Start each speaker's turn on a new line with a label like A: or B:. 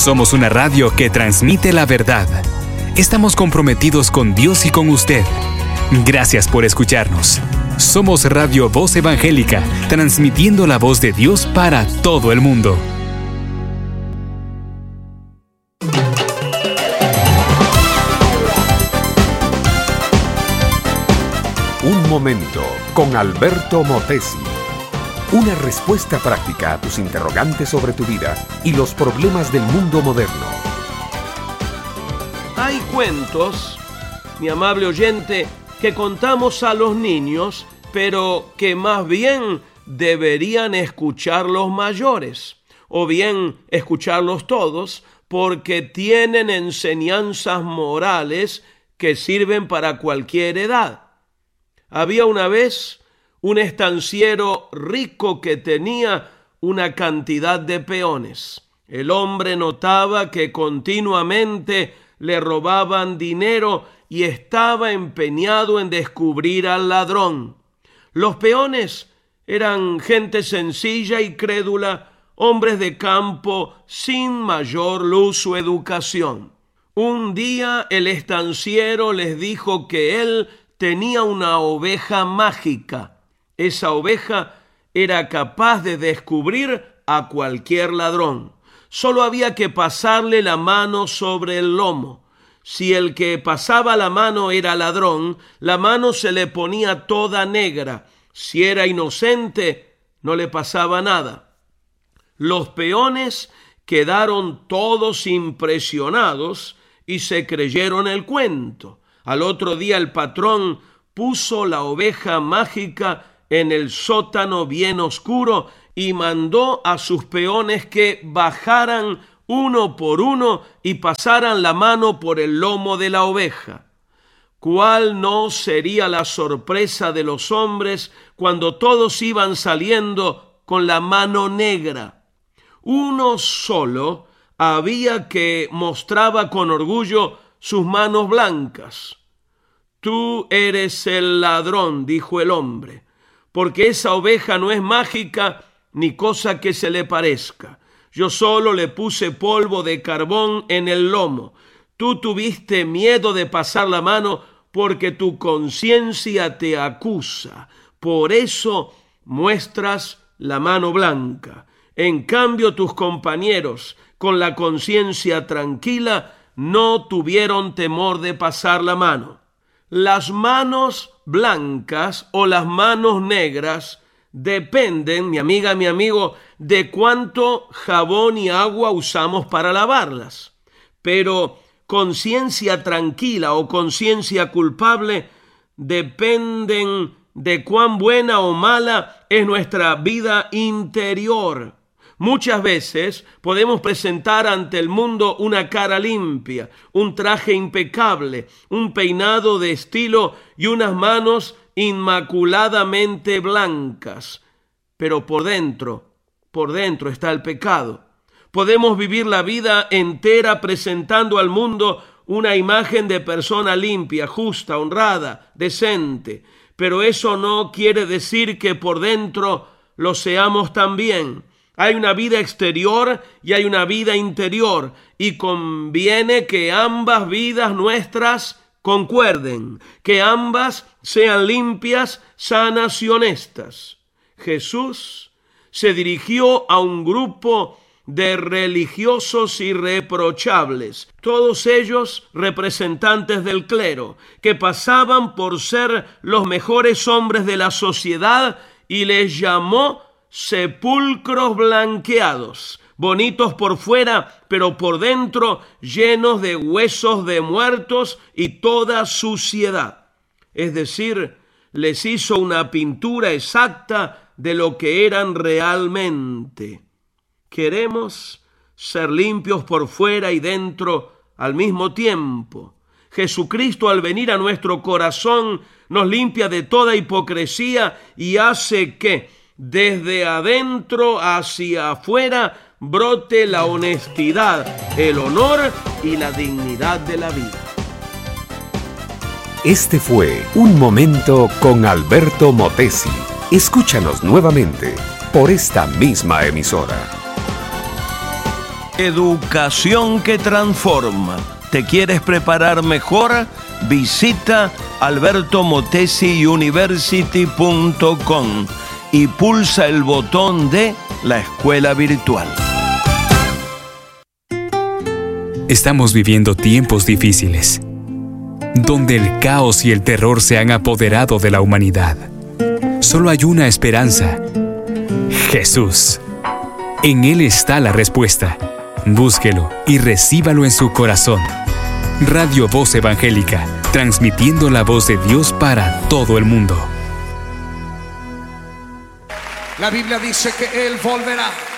A: Somos una radio que transmite la verdad. Estamos comprometidos con Dios y con usted. Gracias por escucharnos. Somos Radio Voz Evangélica, transmitiendo la voz de Dios para todo el mundo.
B: Un momento con Alberto Motesi. Una respuesta práctica a tus interrogantes sobre tu vida y los problemas del mundo moderno.
C: Hay cuentos, mi amable oyente, que contamos a los niños, pero que más bien deberían escuchar los mayores, o bien escucharlos todos, porque tienen enseñanzas morales que sirven para cualquier edad. Había una vez un estanciero rico que tenía una cantidad de peones. El hombre notaba que continuamente le robaban dinero y estaba empeñado en descubrir al ladrón. Los peones eran gente sencilla y crédula, hombres de campo sin mayor luz o educación. Un día el estanciero les dijo que él tenía una oveja mágica. Esa oveja era capaz de descubrir a cualquier ladrón. Solo había que pasarle la mano sobre el lomo. Si el que pasaba la mano era ladrón, la mano se le ponía toda negra. Si era inocente, no le pasaba nada. Los peones quedaron todos impresionados y se creyeron el cuento. Al otro día el patrón puso la oveja mágica en el sótano bien oscuro y mandó a sus peones que bajaran uno por uno y pasaran la mano por el lomo de la oveja. ¿Cuál no sería la sorpresa de los hombres cuando todos iban saliendo con la mano negra? Uno solo había que mostraba con orgullo sus manos blancas. «Tú eres el ladrón», dijo el hombre, «porque esa oveja no es mágica ni cosa que se le parezca. Yo solo le puse polvo de carbón en el lomo. Tú tuviste miedo de pasar la mano porque tu conciencia te acusa. Por eso muestras la mano blanca. En cambio, tus compañeros, con la conciencia tranquila, no tuvieron temor de pasar la mano». Las manos blancas o las manos negras dependen, mi amiga, mi amigo, de cuánto jabón y agua usamos para lavarlas. Pero conciencia tranquila o conciencia culpable dependen de cuán buena o mala es nuestra vida interior. Muchas veces podemos presentar ante el mundo una cara limpia, un traje impecable, un peinado de estilo y unas manos inmaculadamente blancas. Pero por dentro está el pecado. Podemos vivir la vida entera presentando al mundo una imagen de persona limpia, justa, honrada, decente. Pero eso no quiere decir que por dentro lo seamos también. Hay una vida exterior y hay una vida interior, y conviene que ambas vidas nuestras concuerden, que ambas sean limpias, sanas y honestas. Jesús se dirigió a un grupo de religiosos irreprochables, todos ellos representantes del clero, que pasaban por ser los mejores hombres de la sociedad, y les llamó sepulcros blanqueados, bonitos por fuera, pero por dentro llenos de huesos de muertos y toda suciedad. Es decir, les hizo una pintura exacta de lo que eran realmente. Queremos ser limpios por fuera y dentro al mismo tiempo. Jesucristo, al venir a nuestro corazón, nos limpia de toda hipocresía y hace que desde adentro hacia afuera brote la honestidad, el honor y la dignidad de la vida.
B: Este fue Un Momento con Alberto Motesi. Escúchanos nuevamente por esta misma emisora.
C: Educación que transforma. ¿Te quieres preparar mejor? Visita albertomotesiuniversity.com y pulsa el botón de la escuela virtual.
A: Estamos viviendo tiempos difíciles, donde el caos y el terror se han apoderado de la humanidad. Solo hay una esperanza: Jesús. En Él está la respuesta. Búsquelo y recíbalo en su corazón. Radio Voz Evangélica, transmitiendo la voz de Dios para todo el mundo.
D: La Biblia dice que Él volverá.